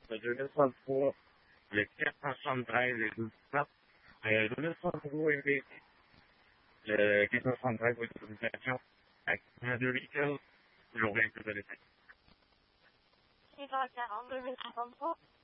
le 2063, le 473, les 12 plates, le 2063 MVP, le 473 pour une communication avec de retail, toujours bien que de l'effet. 640 2063.